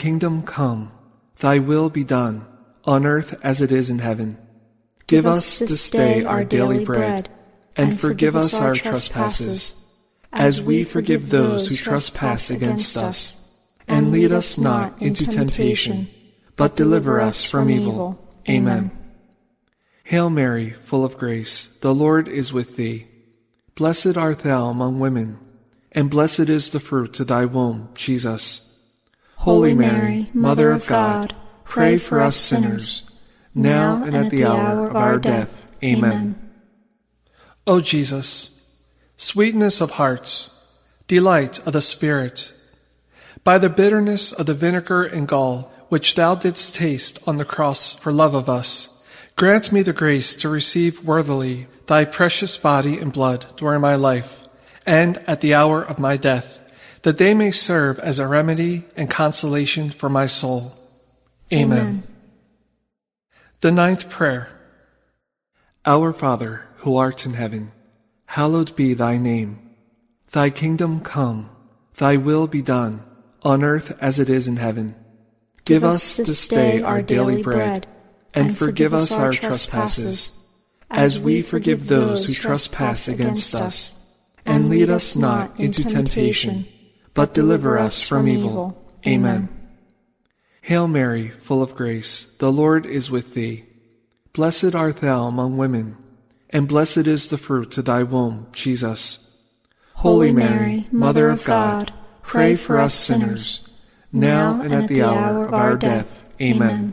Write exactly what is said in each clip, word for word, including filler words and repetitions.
kingdom come, thy will be done, on earth as it is in heaven. Give us this day our daily bread, and forgive us our trespasses, as we forgive those who trespass against us. And lead us not into temptation, but deliver us from evil. Amen. Hail Mary, full of grace, the Lord is with thee. Blessed art thou among women, and blessed is the fruit of thy womb, Jesus. Holy Mary, Mother of God, pray for us sinners, now and at the hour of our death. Amen. O Jesus, sweetness of hearts, delight of the Spirit, by the bitterness of the vinegar and gall which thou didst taste on the cross for love of us, grant me the grace to receive worthily thy precious body and blood during my life, and at the hour of my death, that they may serve as a remedy and consolation for my soul. Amen. Amen. The ninth prayer. Our Father, who art in heaven, hallowed be thy name. Thy kingdom come, thy will be done, on earth as it is in heaven. Give us this day our daily bread, and forgive us our trespasses, as we forgive those who trespass against us. And lead us not into temptation, but deliver us from evil. Amen. Hail Mary, full of grace, the Lord is with thee. Blessed art thou among women, and blessed is the fruit of thy womb, Jesus. Holy Mary, Mother of God, pray for us sinners, now and at the hour of our death. Amen.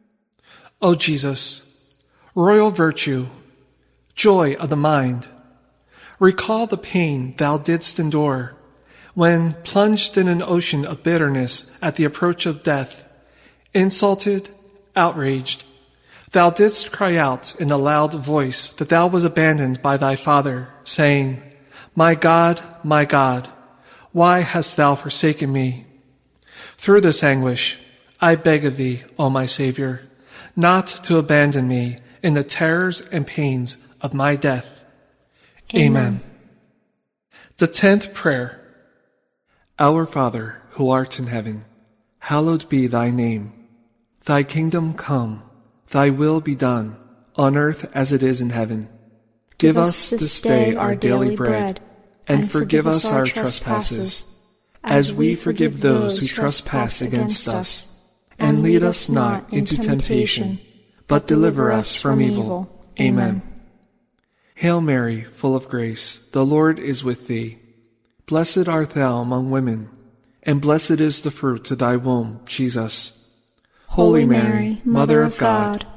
O Jesus, royal virtue, joy of the mind, recall the pain thou didst endure when, plunged in an ocean of bitterness at the approach of death, insulted, outraged, thou didst cry out in a loud voice that thou was abandoned by thy Father, saying, My God, my God, why hast thou forsaken me? Through this anguish, I beg of thee, O my Savior, not to abandon me in the terrors and pains of my death. Amen. Amen. The tenth prayer. Our Father, who art in heaven, hallowed be thy name. Thy kingdom come, thy will be done, on earth as it is in heaven. Give us this day our daily bread, and forgive us our trespasses, as we forgive those who trespass against us. And lead us not into temptation, but deliver us from evil. Amen. Hail Mary, full of grace, the Lord is with thee. Blessed art thou among women, and blessed is the fruit of thy womb, Jesus. Holy Mary, Mother of God,